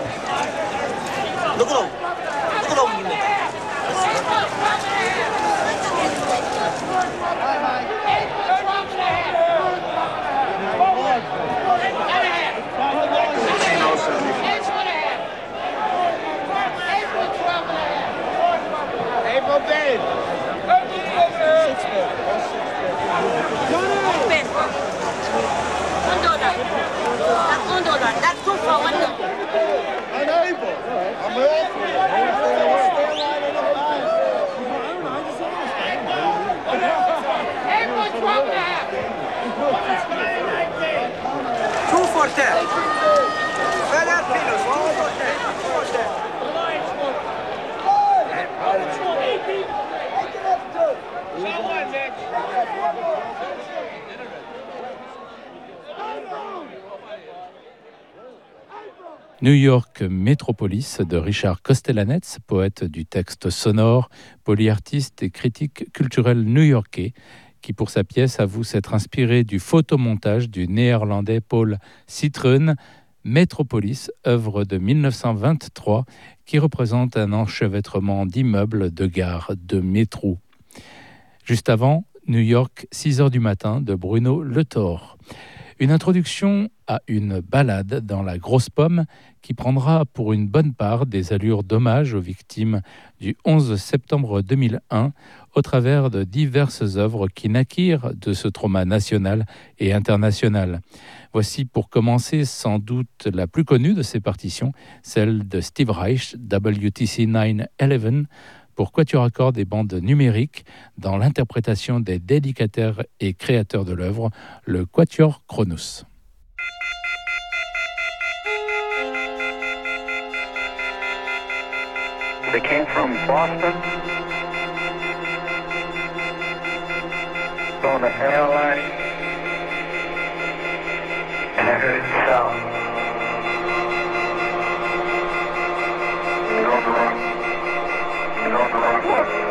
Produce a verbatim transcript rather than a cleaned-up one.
누구로? 누구로 옮깁니까? April bid. Ben. One dollar. That's one dollar. That's two for one dollar. I'm able. I'm able. April twelve and a half. Two for ten. Filipinos, two for ten. Two for ten. New York Metropolis de Richard Kostelanetz, poète du texte sonore, polyartiste et critique culturel new-yorkais, qui pour sa pièce avoue s'être inspiré du photomontage du néerlandais Paul Citroen, Metropolis, œuvre de mille neuf cent vingt-trois, qui représente un enchevêtrement d'immeubles, de gares, de métros. Juste avant, New York, six heures du matin, de Bruno Le Thor. Une introduction à une ballade dans la grosse pomme qui prendra pour une bonne part des allures d'hommage aux victimes du onze septembre deux mille un au travers de diverses œuvres qui naquirent de ce trauma national et international. Voici pour commencer sans doute la plus connue de ces partitions, celle de Steve Reich, W T C neuf onze, pour quatuor à cordes et bandes numériques dans l'interprétation des dédicataires et créateurs de l'œuvre, le Quatuor Kronos. They came from Boston, saw the airline, and I heard sound. You know the run. You know the run.